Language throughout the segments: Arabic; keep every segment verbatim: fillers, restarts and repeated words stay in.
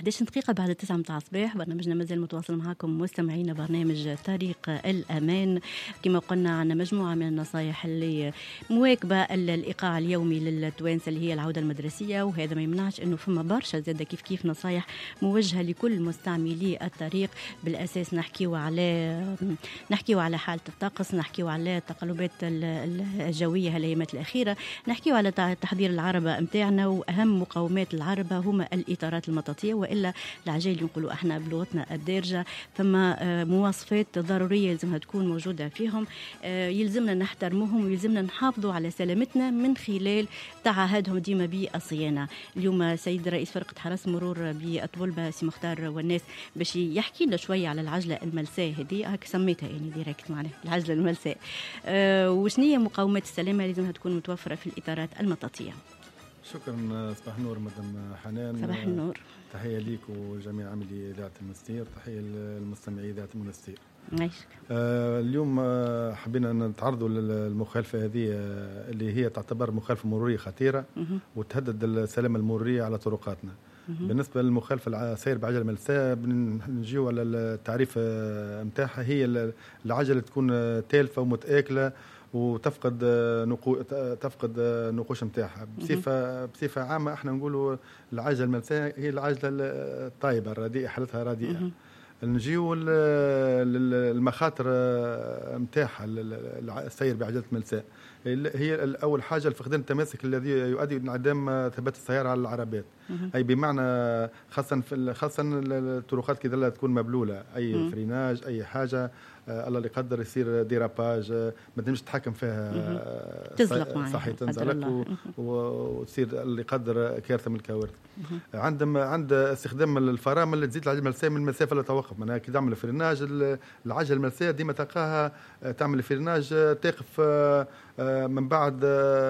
إحدى عشرة دقيقة بعد التسعة متاع الصباح. برنامجنا مازال متواصل معكم مستمعينا، برنامج طريق الأمان. كما قلنا عنا مجموعة من النصائح اللي مواكبة الإيقاع اليومي للتوانسة اللي هي العودة المدرسية، وهذا ما يمنعش أنه فما برشا زادة كيف كيف نصائح موجهة لكل مستعملي الطريق. بالأساس نحكيو على نحكيو على حالة الطقس، نحكيو على التقلبات الجوية هالأيامات الأخيرة، نحكيو على تحضير العربة متاعنا، وأهم مقومات العربة هما الإطارات المطاطية، وإلا العجال نقولوا احنا بلغتنا الدارجة. فما مواصفات ضرورية يلزمها تكون موجودة فيهم، يلزمنا نحترموهم ويلزمنا نحافظوا على سلامتنا من خلال تعهدهم ديما بالصيانة. اليوم سيد رئيس فرقة حرس مرور بطولبة سي مختار والناس باش يحكي لنا شوية على العجلة الملساء هذه، هاك سميتها يعني ديريكت معناها العجلة الملساء. أه وشنية مقومات السلامة لازمها تكون متوفرة في الإطارات المطاطية؟ شكرا. صباح النور مدام حنان. صباح النور. تحية ليك وجميع عاملي إذاعة المنستير، تحية للمستمعي إذاعة المنستير. عايشك. آه اليوم آه حبينا نتعرضوا للمخالفة هذه آه اللي هي تعتبر مخالفة مرورية خطيرة وتهدد السلامة المرورية على طرقاتنا. بالنسبة للمخالفة السير بعجلة ملساء بنجيو على التعريف متاعها، هي العجلة تكون تالفة ومتآكلة وتفقد نقو... تفقد نقوش متاعها. بصفة بصفة عامة احنا نقولوا العجلة الملساء هي العجلة الطيبة الرديئة، حالتها رديئة. نجيو للمخاطر متاعها السير بعجلة ملساء، هي أول حاجة الفقدان التماسك الذي يؤدي إلى انعدام ثبات السيارة على العربات. أي بمعنى خاصة في خاصة الطرقات كذا تكون مبلولة، أي فريناج أي حاجة آه الله اللي يقدر يصير ديراباج ما تنجمش تتحكم فيها، تزلق معها صحيح تنزلق وتصير اللي يقدر كارثة من الكوارث. عندما عند استخدام الفرامل اللي تزيد العجلة الملساء من المسافة لا توقف، معناها كي تعمل الفريناج العجلة الملساء ديما تلقاها تعمل الفريناج تقف من بعد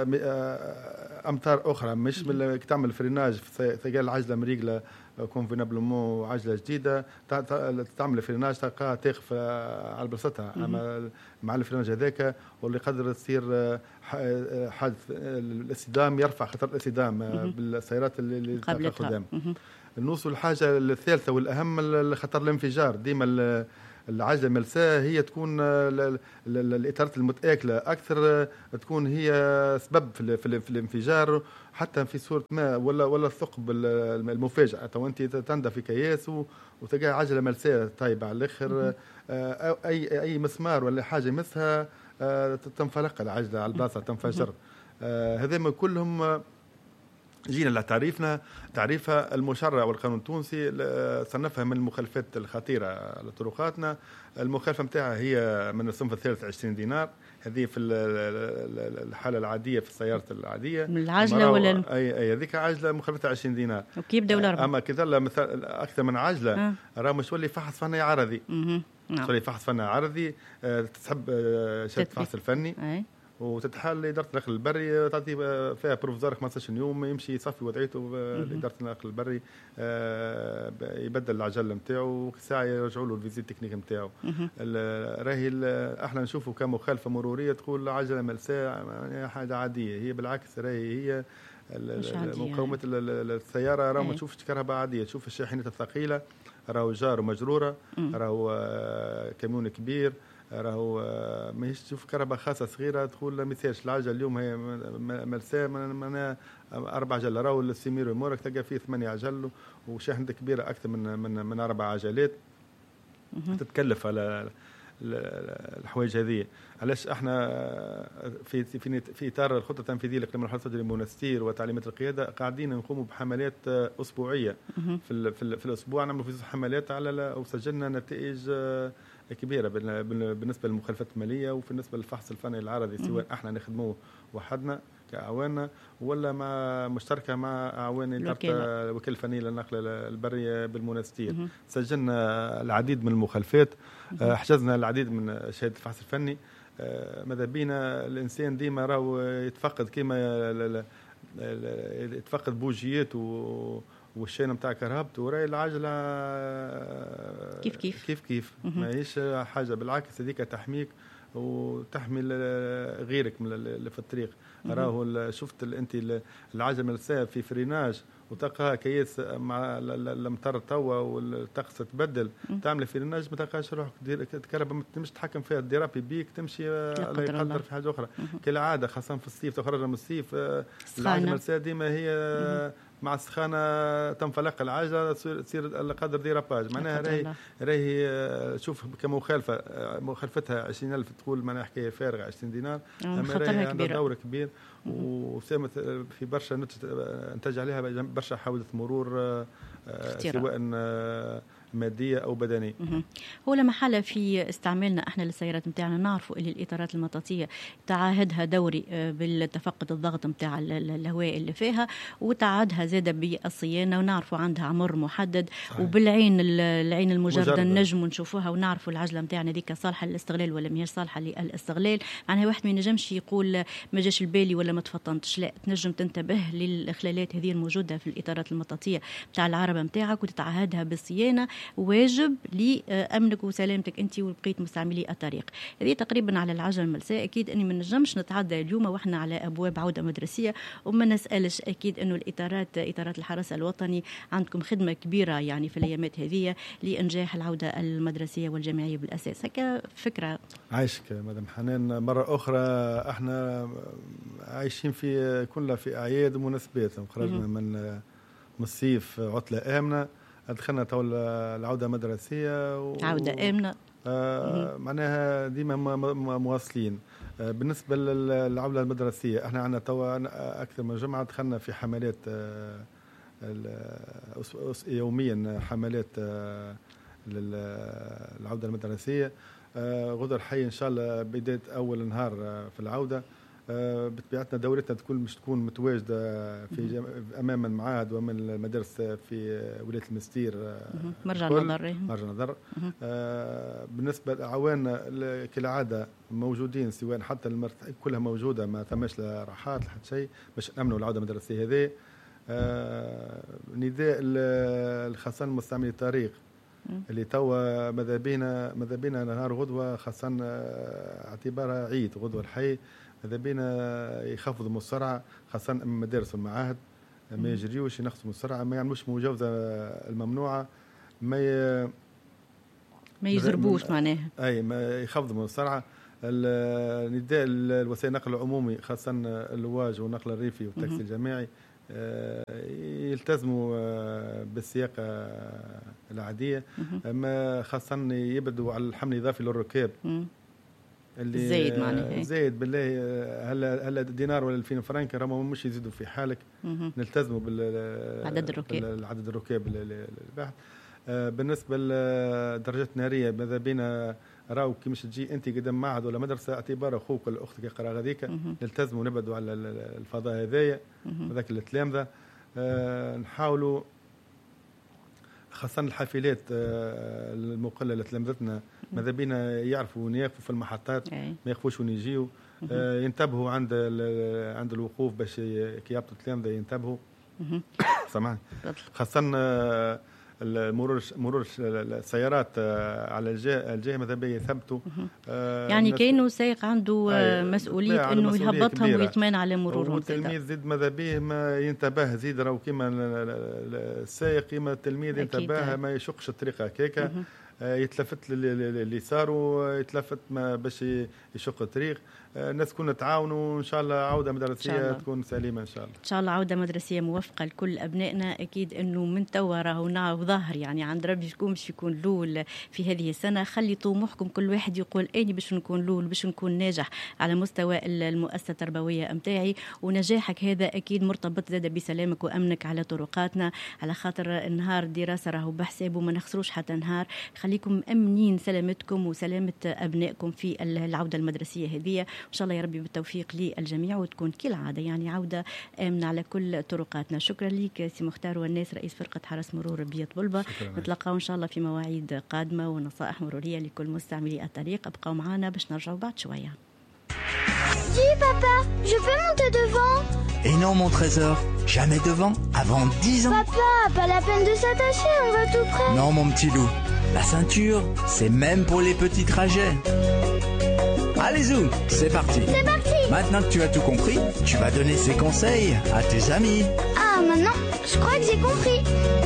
أمتار أخرى، مش كي تعمل الفريناج في ثقال العجلة مريقلة كونفينابلومون عجلة جديدة تعمل الفريناج تلقاها تقف على بلاصتها. أما مع الفريناج هذاك واللي قدر تصير حادث الاصطدام، يرفع خطر الاصطدام بالسيارات اللي تلقى قدام. نوصل الحاجة الثالثة والأهم خطر الانفجار. ديما العجلة الملساء هي تكون الإطارات المتآكلة أكثر تكون هي سبب في الانفجار، حتى في صورة ما ولا ولا الثقب المفاجئ. تو أنت تندى في كياس وتلقى عجلة ملساء طيبة على الآخر، أي أي مسمار ولا حاجة يمسها تنفلق العجلة على البلاصة تنفجر. هذا ما كلهم جينا لتعريفنا تعريفها المشرع والقانون التونسي صنفها من المخالفات الخطيرة على طرقاتنا. المخالفة متاعها هي من الصنف الثالث عشرين دينار، هذه في الحالة العادية في السيارة العادية من العجلة ولا أي أي هذيك عجلة مخالفتها عشرين دينار. وكيف دولة أربعة. أما كذا مثل أكثر من عجلة راه مش ولي فحص فني عرضي، مش ولي فحص فني عرضي تسحب شهادة فحص الفني أي. وتتحال لإدارة النقل البري تعطي فيها بروفزار خمسة عشر يوم يمشي يصفي وضعيته لإدارة النقل البري، يبدل العجلة نتاعو ساعة يرجعوا له الفيزيت تكنيك نتاعو. راهي احنا نشوفه كمخالفة مرورية تقول عجلة ملساء حاجة عادية، هي بالعكس راهي هي مقاومة السيارة راهو ما تشوفش كهرباء عادية، تشوف الشاحنات الثقيلة راهو جار ومجرورة، راهو كاميون كبير، راهو ماهيش تشوف كهرباء خاصة صغيرة تقول لا مثالش. العجلة اليوم هي ملساء معناها أربع عجل، راهو السيميرو مورك تلقى فيه ثمانية عجل وشاحنة كبيرة أكثر من من من أربع عجلات تتكلف على الحوايج هذه. علاش احنا في في في اطار الخطه التنفيذيه لقانون الحرس التجاري المنستير وتعليمات القياده قاعدين نقوموا بحملات اسبوعيه في في, في الاسبوع نعملوا في حملات على وسجلنا نتائج كبيره بالنسبه للمخالفات الماليه وبالنسبه للفحص الفني العرضي، سواء احنا نخدموه وحدنا كأعوانا ولا مع مشتركة مع أعوان إدارة وكالة الفنية للنقل البري بالمنستير. سجلنا العديد من المخالفات، حجزنا العديد من شهادة الفحص الفني. ماذا بينا الإنسان ديما راهو يتفقد كيما يتفقد بوجيات والشينة متاع كهربته وراي العجلة كيف كيف كيف كيف ماهيش حاجة، بالعكس هذيك تحميك وتحمل غيرك من اللي في الطريق. راهو شفت انت العجله ملساء في فريناج وتلقاها كيس مع المطر توا والطقس تبدل تعمل في النجم ما تلقاش روحك الكهرباء ما تنجمش تتحكم فيها الديرابي بيك تمشي لا يقدر في حاجه اخرى كالعاده خاصه في الصيف تخرج من الصيف العجله ديما هي مع السخانه تنفلق العجله تصير القدر ديراباج معناها راهي راهي شوف كمخالفه مخالفتها عشرين ألف تقول معناها حكايه فارغه عشرين دينار اما راهي عندها دور كبير وساهمت في برشا نتج عليها برشا حوادث مرور سواء ماديه او بدنيه. هو لما حاله في استعمالنا احنا للسيارات نتاعنا نعرفوا اللي الاطارات المطاطيه تعهدها دوري بالتفقد الضغط نتاع الهواء اللي فيها وتعهدها زاده بالصيانه ونعرفوا عندها عمر محدد صحيح. وبالعين العين المجرده نجم ونشوفوها ونعرفوا العجله نتاعنا ذيك صالحه للاستغلال ولا ماهيش صالحه للاستغلال. معناها واحد ما ينجمش يقول ما جاش البالي ولا ما تفطنتش لا تنجم تنتبه للاخلالات هذه الموجوده في الاطارات المطاطيه نتاع العربه نتاعك وتتعهدها بالصيانه واجب لأمنك وسلامتك أنت وبقيت مستعملي الطريق. هذه تقريبا على العجل الملساء. أكيد أني ما نجمش نتعدى اليوم وإحنا على أبواب عودة مدرسية وما نسألش أكيد أنه الإطارات إطارات الحرس الوطني عندكم خدمة كبيرة يعني في الأيامات هذه لإنجاح العودة المدرسية والجامعية بالأساس. هكا فكرة. عايشك مدام حنان مرة أخرى احنا عايشين في كلها في أعياد ومناسبات خرجنا من من الصيف عطلة آمنة دخلنا تو العودة المدرسية و... عودة آمنة آه معناها ديما مواصلين. آه بالنسبة للعودة المدرسية احنا عندنا تو أكثر من جمعة دخلنا في حملات آه يوميا حملات آه للعودة المدرسية. آه غدر الحي إن شاء الله بداية أول نهار آه في العودة. آه بطبيعتنا دورتنا تكون مش تكون متواجده في امام المعاهد وامام المدارس في ولايه المستير. آه مرجع نظر مرجع نظر. آه بالنسبه للاعوان كالعاده موجودين سواء حتى المرت... كلها موجوده ما ثماش لا راحات لحد شيء باش نامنوا العوده المدرسيه هذه. آه نداء الخاصه مستعملي الطريق اللي توا ماذا بينا ماذا بينا نهار غدوه خاصه اعتبارها عيد غدوه الحي ماذا بينا يخفضوا من السرعه خاصه المدارس والمعاهد ما يجريوش ينقصوا من السرعه ما يعملوش مجاوزه الممنوعه ما ي... ما يزربوش معناها اي ما يخفضوا من السرعه. النداء الوسائل النقل العمومي خاصه اللواج والنقل الريفي والتاكسي الجماعي يلتزموا بالسياقه العاديه اما خاصه يبدوا على الحمل الاضافي للركاب اللي زايد معناها زايد بالله هلا هلا دينار ولا ألفين فرنك راهم مش يزيدوا في حالك. نلتزموا بالعدد الركاب عدد الركاب البحث. بالنسبه للدرجات الناريه ماذا بينا راو كي مش تجي انت قدام معهد ولا مدرسه اعتبار اخوك ولا اختك يقرا غاديك نلتزموا نبعدوا على الفضاء هذايا هذاك التلامذه. أه نحاولوا خاصه الحافلات أه المقله لتلامذتنا ماذا بينا يعرفوا يقفوا في المحطات ما يقفوش ونيجيو. أه ينتبهوا عند عند الوقوف باش كي يهبطوا التلامذه ينتبهوا. سامحني خاصه أه المرور مرور السيارات على الجهه الجهه ماذا بيا يثبتوا. آه يعني كانه سائق عنده آه مسؤوليه انه يهبطهم ويطمئن على مرورهم. والتلميذ زيد ماذا بيه ما ينتبه زيد راهو كيما السائق كيما التلميذ ينتبه ما يشقش الطريق هكاكا. آه يتلفت لليسار ويتلفت ما باش يشق الطريق. الناس كنا تعاونوا ان شاء الله عوده مدرسيه تكون سليمه ان شاء الله. ان شاء الله عوده مدرسيه موفقه لكل ابنائنا. اكيد انه من توا راهو ظاهر يعني عند ربي شكون باش يكون لول في هذه السنه. خلي طموحكم كل واحد يقول اني باش نكون لول باش نكون ناجح على مستوى المؤسسه التربويه امتاعي. ونجاحك هذا اكيد مرتبط زاد بسلامك وامنك على طرقاتنا على خاطر النهار الدراسه راهو بحسابه ما نخسروش حتى نهار. خليكم امنين سلامتكم وسلامه ابنائكم في العوده المدرسيه هذه. إن شاء الله يا ربي بالتوفيق للجميع وتكون كالعادة يعني عودة آمنة على كل طرقاتنا. شكرا لك سي مختار والناس رئيس فرقة حرس مرور بيت بلبة. نتلقاو إن شاء الله في مواعيد قادمة ونصائح مرورية لكل مستعملي الطريق. أبقوا معنا باش نرجعوا بعد شوية. Dis papa, je peux monter devant? Et non mon trésor, jamais devant, avant dix ans. Papa, pas la peine de s'attacher, on va tout près. Non mon petit loup, la ceinture, c'est même pour les petits trajets. Allez Zou, c'est parti. C'est parti. Maintenant que tu as tout compris, tu vas donner ces conseils à tes amis. Ah, maintenant, je crois que j'ai compris.